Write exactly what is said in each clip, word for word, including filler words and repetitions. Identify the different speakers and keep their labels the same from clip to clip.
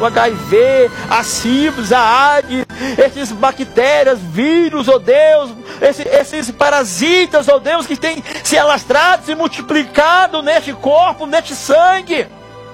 Speaker 1: o H I V, a sífilis, a AIDS, esses bactérias, vírus, ó Deus, esses, esses parasitas, ó Deus, que têm se alastrado, se multiplicado neste corpo, neste sangue.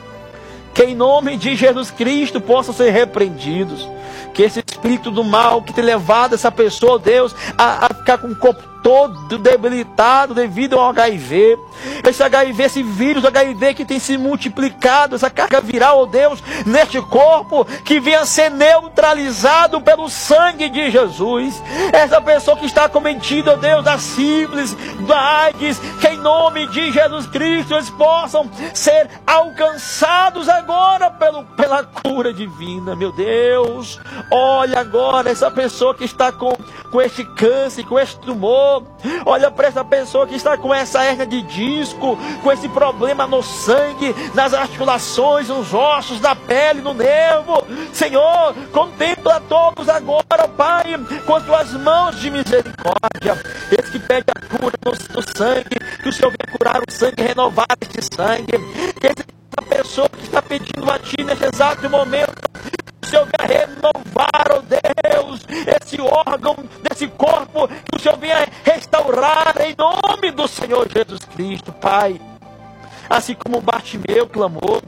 Speaker 1: Que em nome de Jesus Cristo possam ser repreendidos. Que esse espírito do mal que tem levado essa pessoa, Deus, a, a ficar com o corpo todo debilitado devido ao H I V. Esse H I V, esse vírus H I V que tem se multiplicado, essa carga viral, ó Deus, neste corpo, que venha ser neutralizado pelo sangue de Jesus. Essa pessoa que está cometida, ó Deus, da sífilis, da AIDS, que em nome de Jesus Cristo eles possam ser alcançados agora pelo, pela cura divina. Meu Deus, olha agora essa pessoa que está com, com este câncer, com este tumor. Olha para essa pessoa que está com essa hérnia de disco, com esse problema no sangue, nas articulações, nos ossos, na pele, no nervo. Senhor, contempla todos agora, Pai, com as tuas mãos de misericórdia. Esse que pede a cura no, no sangue, que o Senhor venha curar o sangue, renovar este sangue. Essa pessoa que está pedindo a Ti nesse exato momento, o Senhor venha renovar, ó Deus, esse órgão desse corpo, que o Senhor venha restaurar em nome do Senhor Jesus Cristo, Pai. Assim como o Bartimeu clamou,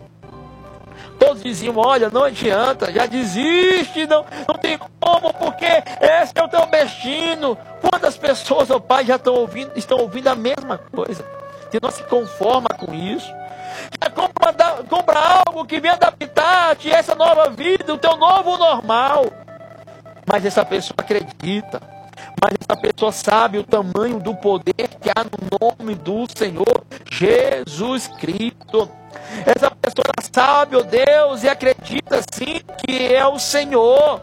Speaker 1: todos diziam, olha, não adianta, já desiste, não, não tem como, porque esse é o teu destino. Quantas pessoas, ó Pai, já estão ouvindo, estão ouvindo a mesma coisa, que não se conforma com isso. Já compra, compra algo que venha adaptar-te a essa nova vida, o teu novo normal. Mas essa pessoa acredita, mas essa pessoa sabe o tamanho do poder que há no nome do Senhor Jesus Cristo. Essa pessoa sabe, ó Deus, e acredita sim que é o Senhor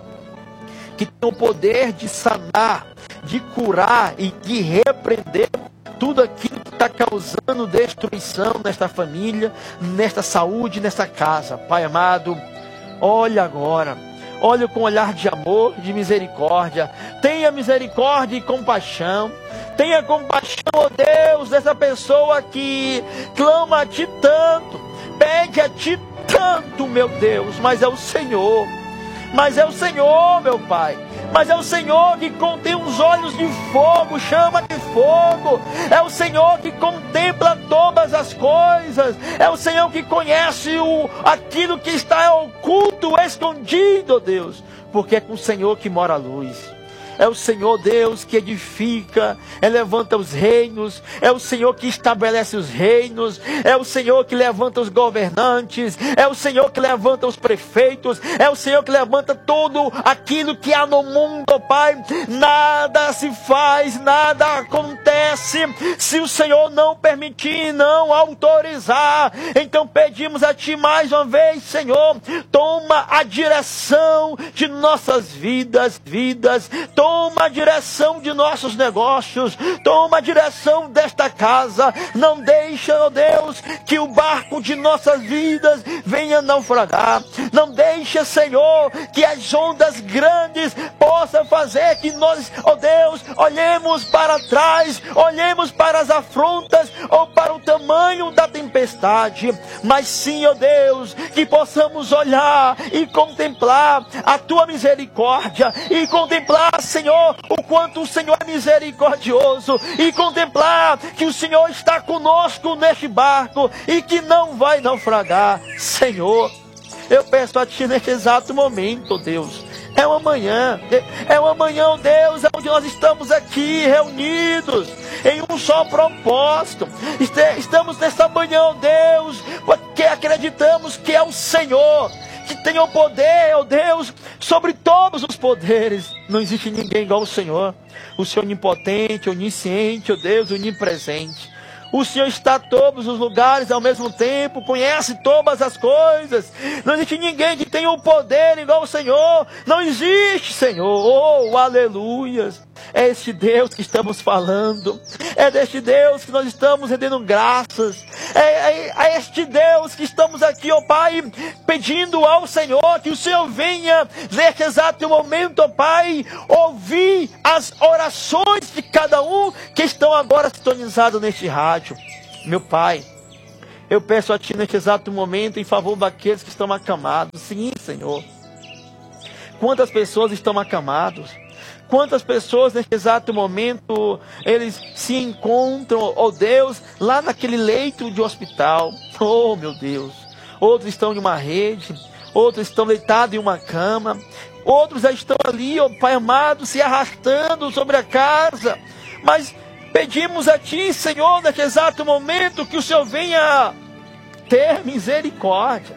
Speaker 1: que tem o poder de sanar, de curar e de repreender tudo aquilo que está causando destruição nesta família, nesta saúde, nesta casa. Pai amado, olha agora, olha com um olhar de amor, de misericórdia. Tenha misericórdia e compaixão. Tenha compaixão, ó Deus, dessa pessoa que clama a Ti tanto, pede a Ti tanto, meu Deus, mas é o Senhor. Mas é o Senhor, meu Pai. Mas é o Senhor que contém os olhos de fogo, chama de fogo. É o Senhor que contempla todas as coisas. É o Senhor que conhece o, aquilo que está oculto, escondido, Deus. Porque é com o Senhor que mora a luz. É o Senhor Deus que edifica, é, levanta os reinos, é o Senhor que estabelece os reinos, é o Senhor que levanta os governantes, é o Senhor que levanta os prefeitos, é o Senhor que levanta tudo aquilo que há no mundo, ó Pai. Nada se faz, nada acontece se o Senhor não permitir, não autorizar. Então pedimos a Ti mais uma vez, Senhor, toma a direção de nossas vidas, vidas, toma Toma a direção de nossos negócios, toma a direção desta casa. Não deixa, ó Deus, que o barco de nossas vidas venha naufragar. Não deixa, Senhor, que as ondas grandes possam fazer que nós, ó Deus, olhemos para trás, olhemos para as afrontas ou para o tamanho da tempestade. Mas sim, ó Deus, que possamos olhar e contemplar a Tua misericórdia e contemplar, Senhor, o quanto o Senhor é misericordioso, e contemplar que o Senhor está conosco neste barco e que não vai naufragar. Senhor, eu peço a Ti neste exato momento, Deus, é uma manhã, é uma manhã, Deus, onde nós estamos aqui reunidos em um só propósito. Estamos nesta manhã, Deus, porque acreditamos que é o Senhor que tem o poder, ó Deus, sobre todos os poderes. Não existe ninguém igual ao Senhor. O Senhor onipotente, onisciente, ó Deus, onipresente. O Senhor está em todos os lugares ao mesmo tempo, conhece todas as coisas. Não existe ninguém que tenha o poder igual ao Senhor. Não existe, Senhor. Oh, aleluias. É este Deus que estamos falando. É deste Deus que nós estamos rendendo graças. É, é, é este Deus que estamos aqui, ó Pai, pedindo ao Senhor que o Senhor venha neste exato momento, ó Pai, ouvir as orações de cada um que estão agora sintonizados neste rádio. Meu Pai, eu peço a Ti neste exato momento em favor daqueles que estão acamados. Sim, Senhor. Quantas pessoas estão acamados? Quantas pessoas nesse exato momento eles se encontram, oh Deus, lá naquele leito de hospital? Oh meu Deus. Outros estão em uma rede, outros estão deitados em uma cama, outros já estão ali, ó Pai amado, se arrastando sobre a casa. Mas pedimos a Ti, Senhor, neste exato momento, que o Senhor venha ter misericórdia.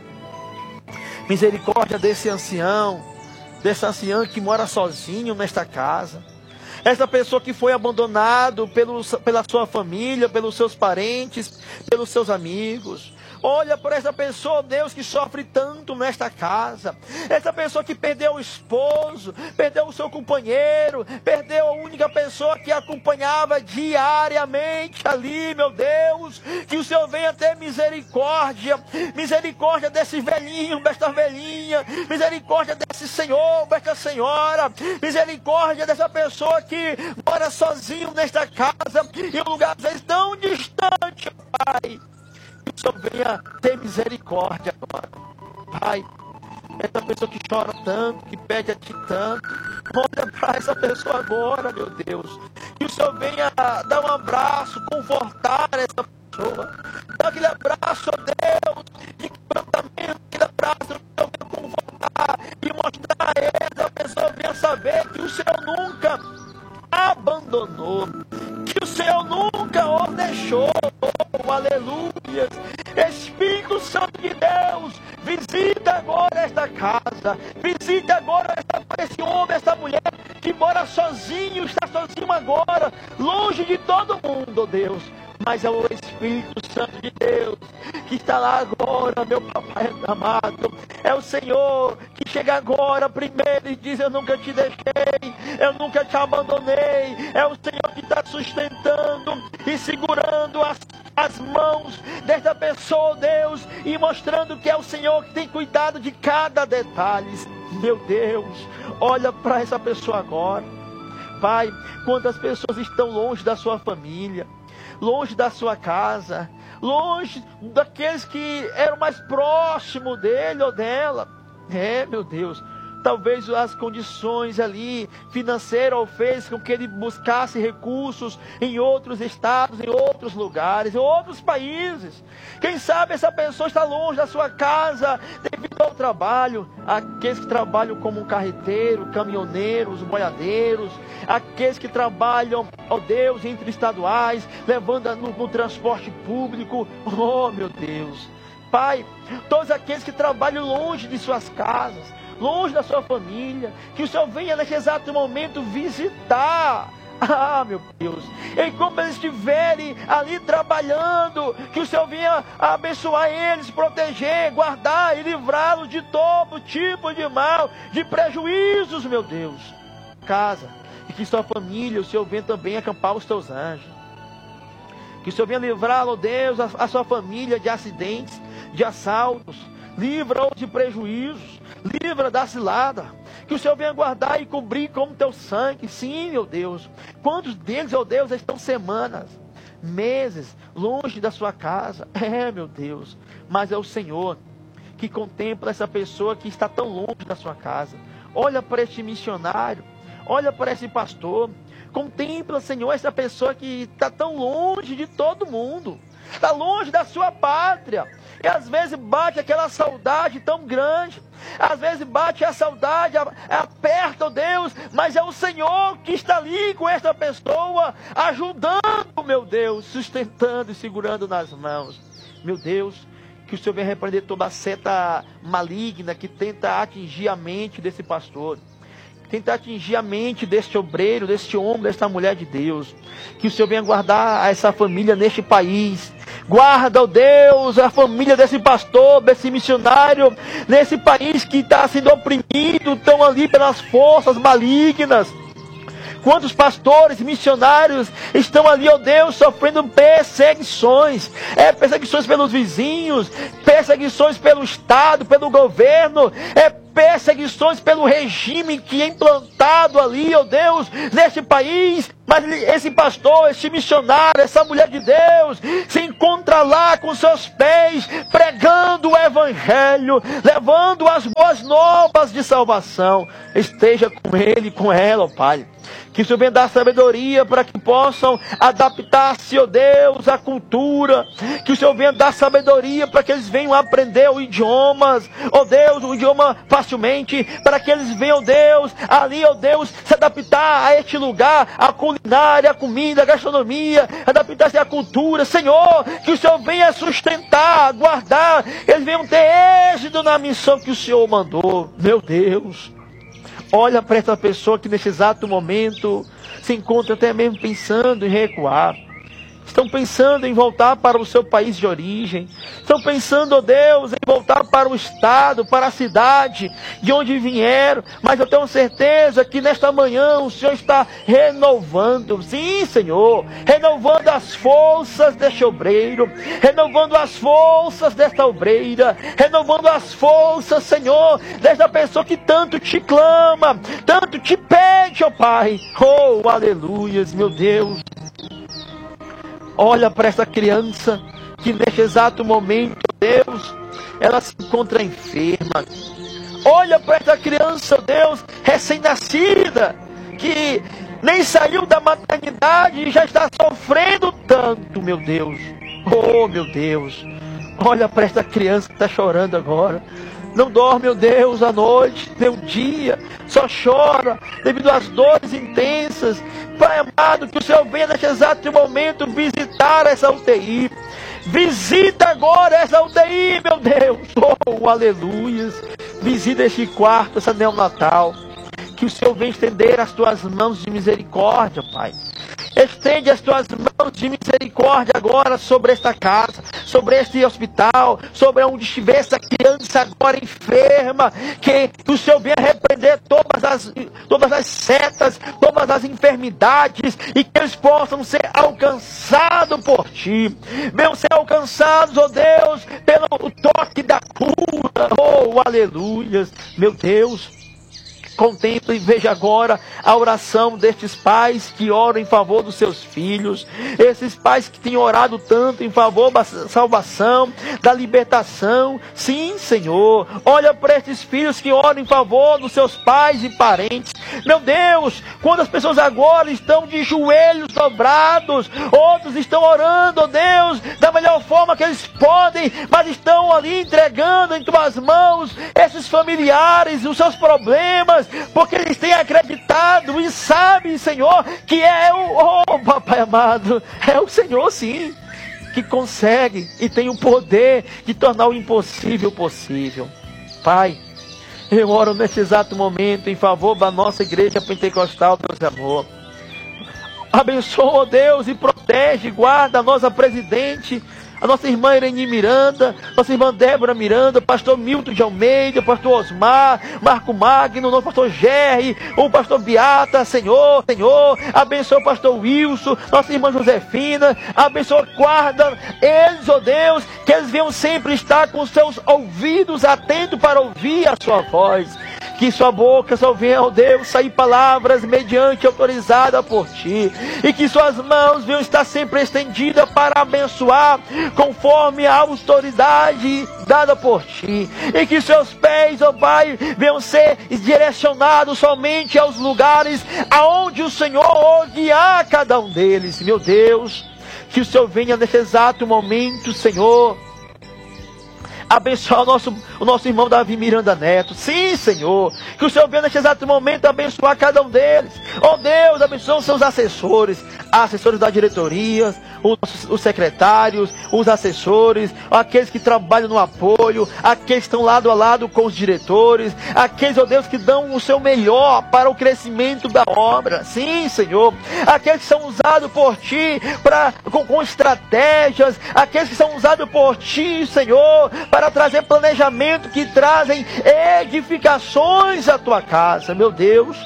Speaker 1: Misericórdia desse ancião, desse ancião que mora sozinho nesta casa. Essa pessoa que foi abandonado pelo, pela sua família, pelos seus parentes, pelos seus amigos. Olha por essa pessoa, Deus, que sofre tanto nesta casa. Essa pessoa que perdeu o esposo, perdeu o seu companheiro, perdeu a única pessoa que acompanhava diariamente ali, meu Deus. Que o Senhor venha ter misericórdia. Misericórdia desse velhinho, desta velhinha. Misericórdia desse senhor, desta senhora. Misericórdia dessa pessoa que mora sozinho nesta casa, em um lugar às vezes tão distante, Pai. Que o Senhor venha ter misericórdia agora, Pai. Essa pessoa que chora tanto, que pede a Ti tanto, olha para essa pessoa agora, meu Deus. Que o Senhor venha dar um abraço, confortar essa pessoa. Dá aquele abraço, ó Deus, de quebrantamento, aquele abraço, que o Senhor venha confortar e mostrar a essa pessoa, venha saber que o Senhor nunca abandonou, que o Senhor nunca o deixou. Oh, aleluia. Espírito Santo de Deus, visita agora esta casa, visita agora esta, esse homem, esta mulher que mora sozinho, está sozinho agora, longe de todo mundo, oh Deus. Mas é o Espírito Santo de Deus que está lá agora, meu papai amado. É o Senhor que chega agora primeiro e diz: eu nunca te deixei, eu nunca te abandonei. É o Senhor que está sustentando e segurando as, as mãos desta pessoa, Deus, e mostrando que é o Senhor que tem cuidado de cada detalhe. Meu Deus, olha para essa pessoa agora. Pai, quantas pessoas estão longe da sua família, longe da sua casa, longe daqueles que eram mais próximos dele ou dela. É, meu Deus, talvez as condições ali financeiras fez com que ele buscasse recursos em outros estados, em outros lugares, em outros países. Quem sabe essa pessoa está longe da sua casa devido ao trabalho. Aqueles que trabalham como um carreteiro, caminhoneiros, boiadeiros, aqueles que trabalham, ó Deus, entre estaduais, levando no, no transporte público. Oh, meu Deus. Pai, todos aqueles que trabalham longe de suas casas, longe da sua família, que o Senhor venha nesse exato momento visitar. Ah, meu Deus, enquanto eles estiverem ali trabalhando, que o Senhor venha abençoar eles, proteger, guardar e livrá-los de todo tipo de mal, de prejuízos, meu Deus. Casa, e que sua família, o Senhor venha também acampar os teus anjos. Que o Senhor venha livrar, ó Deus, a, a sua família de acidentes, de assaltos. Livra-os de prejuízos, livra da cilada. Que o Senhor venha guardar e cobrir com teu sangue. Sim, meu Deus. Quantos deles, ó Deus, estão semanas, meses, longe da sua casa? É, meu Deus. Mas é o Senhor que contempla essa pessoa que está tão longe da sua casa. Olha para este missionário, olha para esse pastor. Contempla, Senhor, essa pessoa que está tão longe de todo mundo, está longe da sua pátria. E às vezes bate aquela saudade tão grande, às vezes bate a saudade, aperta, oh Deus, mas é o Senhor que está ali com essa pessoa, ajudando, meu Deus, sustentando e segurando nas mãos. Meu Deus, que o Senhor venha repreender toda a seta maligna que tenta atingir a mente desse pastor, tentar atingir a mente deste obreiro, deste homem, desta mulher de Deus. Que o Senhor venha guardar essa família neste país. Guarda, ó Deus, a família desse pastor, desse missionário, nesse país que está sendo oprimido, estão ali pelas forças malignas. Quantos pastores, missionários estão ali, ó Deus, sofrendo perseguições. É, perseguições pelos vizinhos, perseguições pelo Estado, pelo governo. É perseguições pelo regime que é implantado ali, ó Deus, neste país. Mas esse pastor, esse missionário, essa mulher de Deus, se encontra lá com seus pés, pregando o evangelho, levando as boas novas de salvação. Esteja com ele, com ela, ó Pai. Que o Senhor venha dar sabedoria para que possam adaptar-se, ó Deus, à cultura. Que o Senhor venha dar sabedoria para que eles venham aprender o idioma, ó Deus, o idioma facilmente. Para que eles venham, ó Deus, ali, ó Deus, se adaptar a este lugar, a culinária, a comida, a gastronomia, adaptar-se à cultura. Senhor, que o Senhor venha sustentar, guardar. Eles venham ter êxito na missão que o Senhor mandou. Meu Deus. Olha para essa pessoa que nesse exato momento se encontra até mesmo pensando em recuar. Estão pensando em voltar para o seu país de origem. Estão pensando, ó Deus, em voltar para o estado, para a cidade de onde vieram. Mas eu tenho certeza que nesta manhã o Senhor está renovando. Sim, Senhor. Renovando as forças deste obreiro. Renovando as forças desta obreira. Renovando as forças, Senhor, desta pessoa que tanto te clama, tanto te pede, ó Pai. Oh, aleluias, meu Deus. Olha para essa criança que neste exato momento, Deus, ela se encontra enferma. Olha para essa criança, Deus, recém-nascida, que nem saiu da maternidade e já está sofrendo tanto, meu Deus. Oh, meu Deus. Olha para essa criança que está chorando agora. Não dorme, meu Deus, à noite, nem um dia, só chora devido às dores intensas. Pai amado, que o Senhor venha neste exato momento visitar essa U T I. Visita agora essa U T I, meu Deus. Oh, aleluias. Visita este quarto, essa neonatal. Que o Senhor venha estender as tuas mãos de misericórdia, Pai. Estende as tuas mãos de misericórdia agora sobre esta casa, sobre este hospital, sobre onde estiver essa criança agora enferma. Que o Senhor venha repreender todas as, todas as setas, todas as enfermidades, e que eles possam ser alcançados por Ti. Venham ser alcançados, ó Deus, pelo toque da cura. Oh, aleluias, meu Deus. Contemple e veja agora a oração destes pais que oram em favor dos seus filhos. Esses pais que têm orado tanto em favor da salvação, da libertação. Sim, Senhor. Olha para estes filhos que oram em favor dos seus pais e parentes. Meu Deus, quantas pessoas agora estão de joelhos dobrados. Outros estão orando, ó Deus, da melhor forma que eles podem, mas estão ali entregando em Tuas mãos esses familiares, os seus problemas, porque eles têm acreditado e sabem, Senhor, que é o, oh, Papai amado, é o Senhor sim, que consegue e tem o poder de tornar o impossível possível. Pai, eu oro neste exato momento em favor da nossa igreja pentecostal, Deus de amor. Abençoa, ó Deus, e protege, guarda a nossa presidente, a nossa irmã Irene Miranda, nossa irmã Débora Miranda, pastor Milton de Almeida, pastor Osmar, Marco Magno, nosso pastor Gerry, o pastor Beata, Senhor, Senhor, abençoa o pastor Wilson, nossa irmã Josefina, abençoa, guarda eles, ó Deus, que eles venham sempre estar com seus ouvidos atentos para ouvir a sua voz. Que sua boca só venha, ó Deus, sair palavras mediante autorizada por Ti. E que suas mãos venham estar sempre estendidas para abençoar conforme a autoridade dada por Ti. E que seus pés, ó Pai, venham ser direcionados somente aos lugares aonde o Senhor guiar cada um deles. Meu Deus, que o Senhor venha nesse exato momento, Senhor, abençoar o nosso, o nosso irmão Davi Miranda Neto. Sim, Senhor. Que o Senhor venha neste exato momento abençoar cada um deles. Oh Deus, abençoa os seus assessores, assessores da diretoria, os, os secretários, os assessores, aqueles que trabalham no apoio, aqueles que estão lado a lado com os diretores, aqueles, oh Deus, que dão o seu melhor para o crescimento da obra. Sim, Senhor. Aqueles que são usados por Ti pra, com, com estratégias, aqueles que são usados por Ti, Senhor, para trazer planejamento, que trazem edificações à Tua casa. Meu Deus,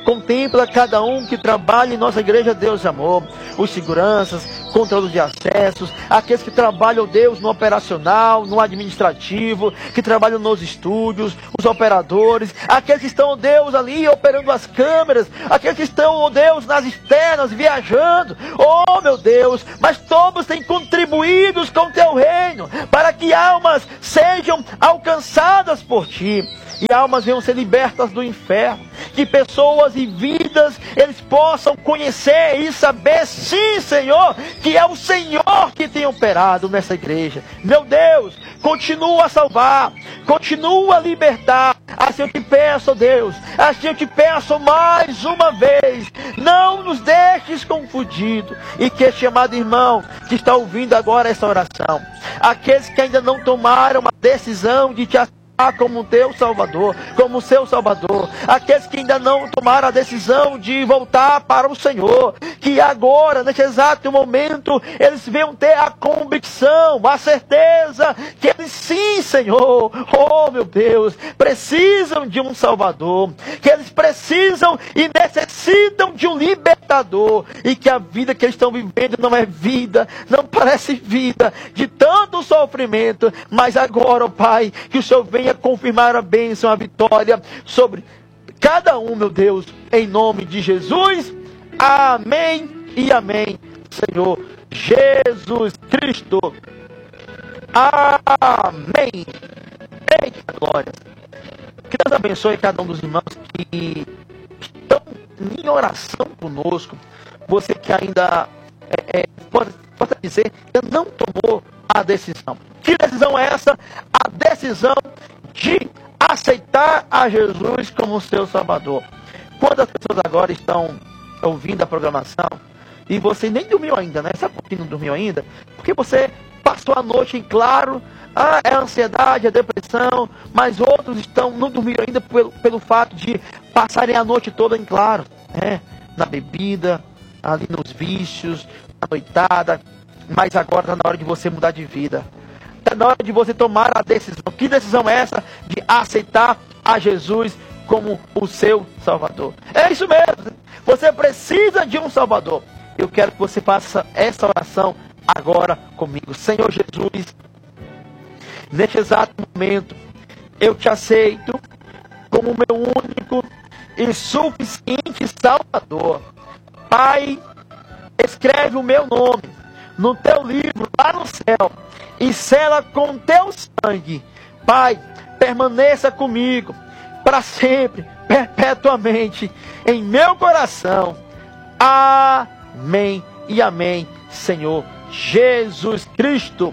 Speaker 1: Contempla cada um que trabalha em nossa igreja, Deus de amor. Os seguranças, controle de acessos, aqueles que trabalham, Deus, no operacional, no administrativo, que trabalham nos estúdios, os operadores, aqueles que estão, Deus, ali operando as câmeras, aqueles que estão, Deus, nas externas, viajando. Oh, meu Deus, mas todos têm contribuído com o teu reino, para que almas sejam alcançadas por ti. E almas venham ser libertas do inferno. Que pessoas e vidas eles possam conhecer e saber, sim, Senhor, que é o Senhor que tem operado nessa igreja. Meu Deus, continua a salvar, continua a libertar. Assim eu te peço, Deus, assim eu te peço mais uma vez, não nos deixes confundidos. E que este amado irmão que está ouvindo agora essa oração, aqueles que ainda não tomaram a decisão de te aceitar como teu Salvador, como seu Salvador, aqueles que ainda não tomaram a decisão de voltar para o Senhor, que agora, neste exato momento, eles venham ter a convicção, a certeza, que eles sim, Senhor, oh meu Deus, precisam de um Salvador, que eles precisam e necessitam de um libertador, e que a vida que eles estão vivendo não é vida, não parece vida, de tanto sofrimento, mas agora, ó Pai, que o Senhor venha confirmar a bênção, a vitória sobre cada um, meu Deus, em nome de Jesus. Amém e amém, Senhor Jesus Cristo. Amém. Eita glória. Que Deus abençoe cada um dos irmãos que estão em oração conosco. Você que ainda é, é, pode, pode dizer que não tomou a decisão. Que decisão é essa? A decisão de aceitar a Jesus como seu Salvador. Quantas pessoas agora estão ouvindo a programação e você nem dormiu ainda, né? Sabe por que não dormiu ainda? Porque você passou a noite em claro. Ah, é a ansiedade, é a depressão, mas outros estão, não dormiram ainda pelo, pelo fato de passarem a noite toda em claro, né? Na bebida, ali nos vícios, na noitada. Mas agora está na hora de você mudar de vida. Está na hora de você tomar a decisão. Que decisão é essa? De aceitar a Jesus como o seu Salvador. É isso mesmo. Você precisa de um Salvador. Eu quero que você faça essa oração agora comigo. Senhor Jesus, neste exato momento, eu te aceito como meu único e suficiente Salvador. Pai, escreve o meu nome no teu livro lá no céu e sela com teu sangue. Pai, permaneça comigo para sempre, perpetuamente, em meu coração. Amém e amém, Senhor Jesus Cristo.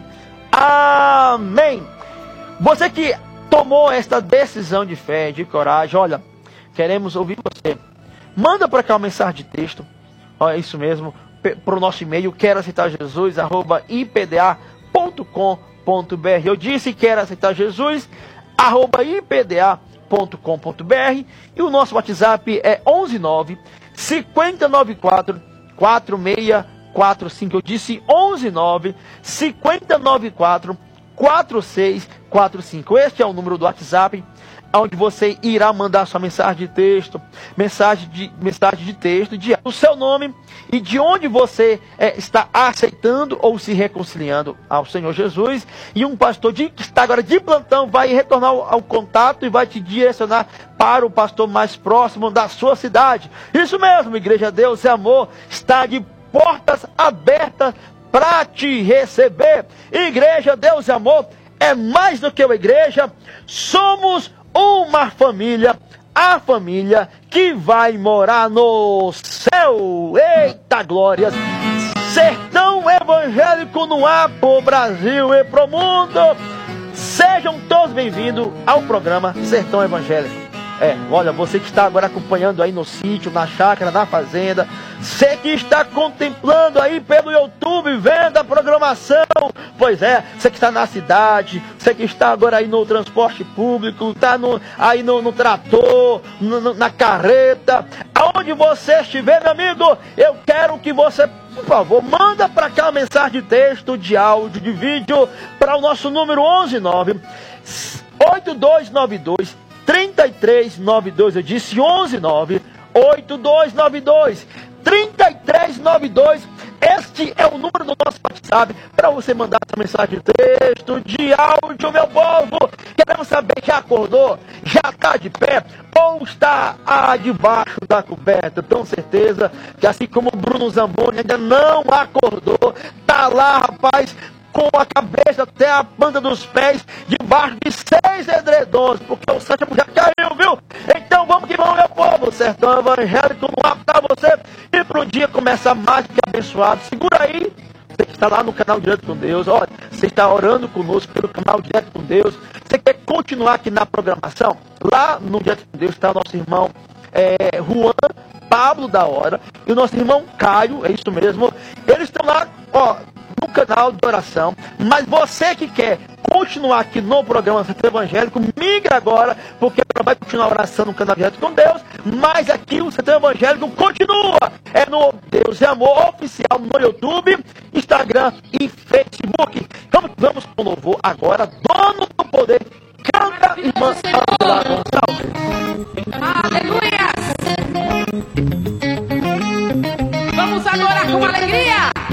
Speaker 1: Amém. Você que tomou esta decisão de fé, de coragem, olha, queremos ouvir você. Manda para cá uma mensagem de texto. Olha, isso mesmo, para o nosso e-mail, quero aceitar Jesus, arroba i p d a ponto com ponto b r. Eu disse quero aceitar Jesus, arroba i p d a ponto com ponto b r. E o nosso WhatsApp é onze nove, cinco nove quatro, quatro seis quatro cinco. Eu disse onze nove, cinco nove quatro, quatro seis quatro cinco. Este é o número do WhatsApp, onde você irá mandar sua mensagem de texto, mensagem de, mensagem de texto, de o seu nome e de onde você é, está aceitando ou se reconciliando ao Senhor Jesus. E um pastor de, que está agora de plantão vai retornar ao, ao contato e vai te direcionar para o pastor mais próximo da sua cidade. Isso mesmo, Igreja Deus é Amor, está de portas abertas para te receber. Igreja Deus é Amor é mais do que uma igreja, somos uma família, a família que vai morar no céu. Eita glórias! Sertão evangélico no ar pro Brasil e pro mundo. Sejam todos bem-vindos ao programa Sertão Evangélico. É, olha, você que está agora acompanhando aí no sítio, na chácara, na fazenda, você que está contemplando aí pelo YouTube, vendo a programação, pois é, você que está na cidade, você que está agora aí no transporte público, está no, aí no, no trator, no, no, na carreta, aonde você estiver, meu amigo, eu quero que você, por favor, manda para cá uma mensagem de texto, de áudio, de vídeo, para o nosso número onze nove, oito dois nove dois, três três nove dois. Eu disse onze nove, oito dois nove dois, três três nove dois. Este é o número do nosso WhatsApp para você mandar essa mensagem de texto, de áudio, meu povo. Queremos saber, já acordou? Já está de pé? Ou está ah, debaixo da coberta? Tenho certeza que assim como o Bruno Zamboni ainda não acordou, está lá, rapaz, com a cabeça até a planta dos pés, debaixo de seis edredons, porque o sétimo já caiu, viu? Então vamos que vamos, meu povo. Sertão Evangélico no ar para você. E para o dia começar mais que abençoado. Segura aí. Você que está lá no canal Direto com Deus. Olha, você está orando conosco pelo canal Direto com Deus. Você quer continuar aqui na programação? Lá no Direto com Deus está o nosso irmão é, Juan Pablo da Hora e o nosso irmão Caio, é isso mesmo. Eles estão lá, ó, no canal de oração. Mas você que quer continuar aqui no programa Sertão Evangélico, migra agora, porque vai continuar a oração no canal Direto com Deus, mas aqui o Sertão Evangélico continua. É no Deus e Amor Oficial no YouTube, Instagram e Facebook. Vamos, vamos com o louvor agora, Dono do Poder. Canta, irmã Gonçalves.
Speaker 2: Aleluia!